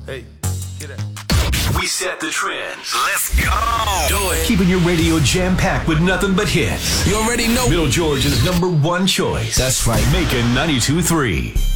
Hey, get it. We set the trends. Let's go. Do it. Keeping your radio jam-packed with nothing but hits. You already know. Middle Georgia's #1 choice. That's right. Making 92.3.